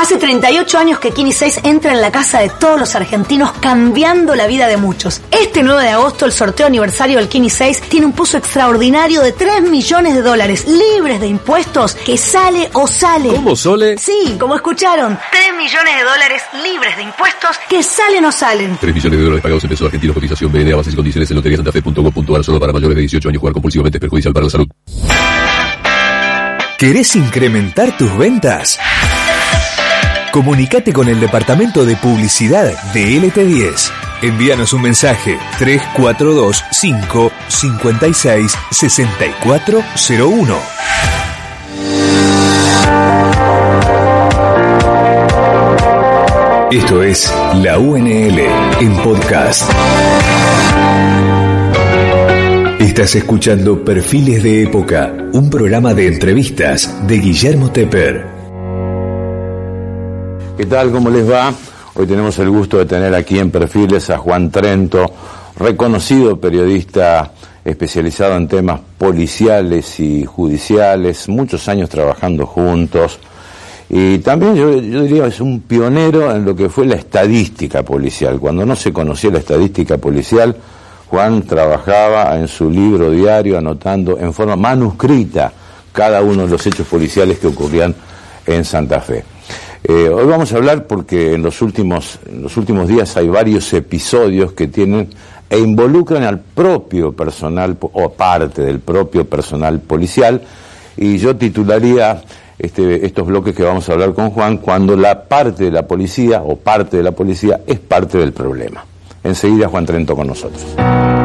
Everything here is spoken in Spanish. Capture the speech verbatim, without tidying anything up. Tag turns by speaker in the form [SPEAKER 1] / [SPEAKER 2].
[SPEAKER 1] Hace treinta y ocho años que Kini seis entra en la casa de todos los argentinos, cambiando la vida de muchos. Este nueve de agosto, el sorteo aniversario del Kini seis tiene un pozo extraordinario de tres millones de dólares, libres de impuestos, que sale o sale.
[SPEAKER 2] ¿Cómo, Sole?
[SPEAKER 1] Sí, como escucharon, tres millones de dólares libres de impuestos, que salen o salen.
[SPEAKER 2] tres millones de dólares pagados en pesos argentinos, cotización B N A, bases y condiciones en lotería santa fe punto com punto a r, solo para mayores de dieciocho años. Jugar compulsivamente es perjudicial para la salud.
[SPEAKER 3] ¿Querés incrementar tus ventas? Comunicate con el departamento de publicidad de L T diez. Envíanos un mensaje tres cuatro dos cinco cinco seis seis cuatro cero uno. Esto es la U N L en podcast. Estás escuchando Perfiles de Época, un programa de entrevistas de Guillermo Tepper.
[SPEAKER 4] ¿Qué tal? ¿Cómo les va? Hoy tenemos el gusto de tener aquí en Perfiles a Juan Trento, reconocido periodista especializado en temas policiales y judiciales, muchos años trabajando juntos, y también yo, yo diría es un pionero en lo que fue la estadística policial. Cuando no se conocía la estadística policial, Juan trabajaba en su libro diario anotando en forma manuscrita cada uno de los hechos policiales que ocurrían en Santa Fe. Eh, hoy vamos a hablar porque en los últimos en los últimos días hay varios episodios que tienen e involucran al propio personal o parte del propio personal policial, y yo titularía este, estos bloques que vamos a hablar con Juan cuando la parte de la policía o parte de la policía es parte del problema. Enseguida Juan Trento con nosotros.